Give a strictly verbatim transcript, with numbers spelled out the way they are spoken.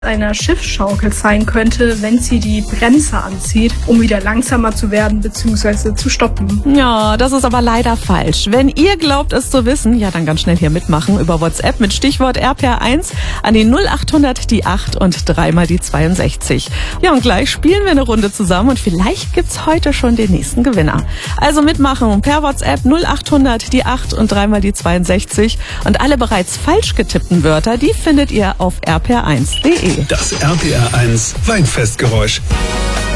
einer Schiffsschaukel sein könnte, wenn sie die Bremse anzieht, um wieder langsamer zu werden bzw. zu stoppen. Ja, das ist aber leider falsch. Wenn ihr glaubt, es zu wissen, ja, dann ganz schnell hier mitmachen über WhatsApp mit Stichwort R P R eins an die null achthundert die acht und dreimal die zweiundsechzig. Ja, und gleich spielen wir eine Runde zusammen und vielleicht gibt's heute schon den nächsten Gewinner. Also mitmachen per WhatsApp null achthundert die acht und dreimal die zweiundsechzig und alle bereits falsch getippten Wörter, die findet ihr auf r p r eins punkt d e. Das R P R eins Weinfestgeräusch.